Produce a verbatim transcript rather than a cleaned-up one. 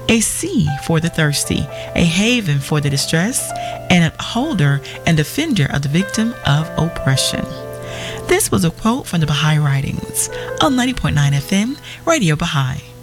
a sea for the thirsty, a haven for the distressed, and an upholder and defender of the victim of oppression. This was a quote from the Baha'i Writings on ninety point nine F M, Radio Baha'i.